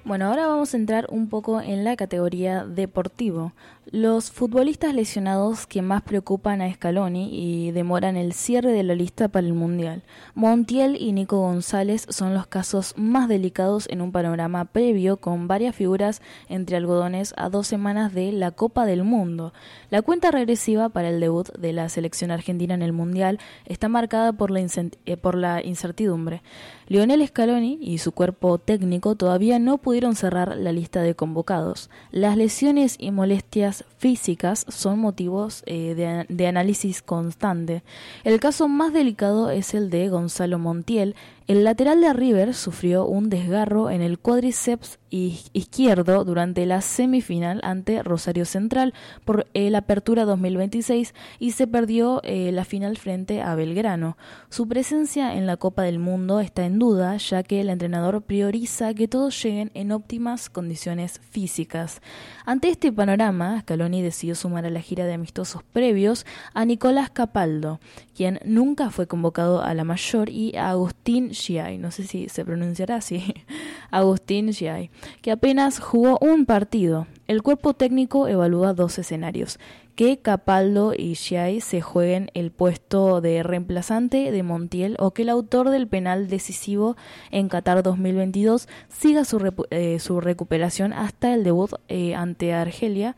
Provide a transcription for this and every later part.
Bueno, ahora vamos a entrar un poco en la categoría deportivo. Los futbolistas lesionados que más preocupan a Scaloni y demoran el cierre de la lista para el Mundial. Montiel y Nico González son los casos más delicados en un panorama previo con varias figuras entre algodones a 2 semanas de la Copa del Mundo. La cuenta regresiva para el debut de la selección argentina en el Mundial está marcada por la incertidumbre. Lionel Scaloni y su cuerpo técnico todavía no pudieron cerrar la lista de convocados. Las lesiones y molestias físicas son motivos de análisis constante. El caso más delicado es el de Gonzalo Montiel. El lateral de River sufrió un desgarro en el cuádriceps izquierdo durante la semifinal ante Rosario Central por la Apertura 2026 y se perdió la final frente a Belgrano. Su presencia en la Copa del Mundo está en duda, ya que el entrenador prioriza que todos lleguen en óptimas condiciones físicas. Ante este panorama, Scaloni decidió sumar a la gira de amistosos previos a Nicolás Capaldo, quien nunca fue convocado a la mayor, y a Agustín Giai, no sé si se pronunciará así, Agustín Giai, que apenas jugó un partido. El cuerpo técnico evalúa 2 escenarios: que Capaldo y Giai se jueguen el puesto de reemplazante de Montiel, o que el autor del penal decisivo en Qatar 2022 siga su recuperación hasta el debut ante Argelia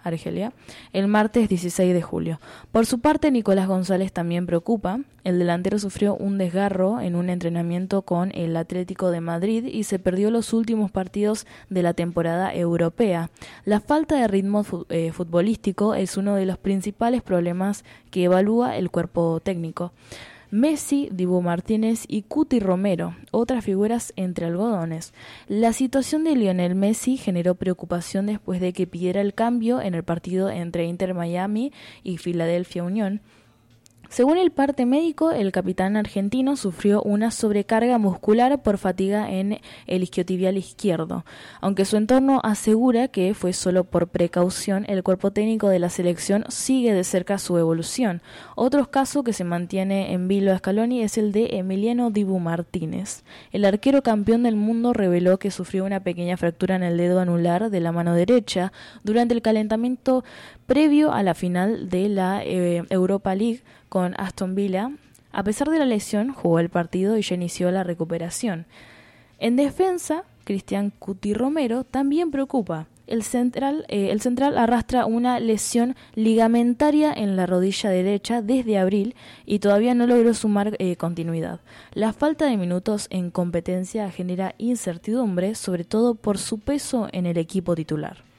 el martes 16 de julio. Por su parte, Nicolás González también preocupa. El delantero sufrió un desgarro en un entrenamiento con el Atlético de Madrid y se perdió los últimos partidos de la temporada europea. La falta de ritmo futbolístico es uno de los principales problemas que evalúa el cuerpo técnico. Messi, Dibu Martínez y Cuti Romero, otras figuras entre algodones. La situación de Lionel Messi generó preocupación después de que pidiera el cambio en el partido entre Inter Miami y Philadelphia Union. Según el parte médico, el capitán argentino sufrió una sobrecarga muscular por fatiga en el isquiotibial izquierdo. Aunque su entorno asegura que fue solo por precaución, el cuerpo técnico de la selección sigue de cerca su evolución. Otro caso que se mantiene en vilo a Scaloni es el de Emiliano Dibu Martínez. El arquero campeón del mundo reveló que sufrió una pequeña fractura en el dedo anular de la mano derecha durante el calentamiento previo a la final de la Europa League con Aston Villa. A pesar de la lesión, jugó el partido y ya inició la recuperación. En defensa, Cristian Cuti Romero también preocupa. El central arrastra una lesión ligamentaria en la rodilla derecha desde abril y todavía no logró sumar continuidad. La falta de minutos en competencia genera incertidumbre, sobre todo por su peso en el equipo titular.